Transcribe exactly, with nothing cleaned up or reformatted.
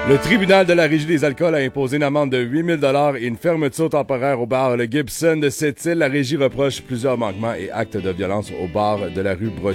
Le tribunal de la Régie des alcools a imposé une amende de huit mille dollars et une fermeture temporaire au bar Le Gibson de Sept-Îles. La Régie reproche plusieurs manquements et actes de violence au bar de la rue Brochet.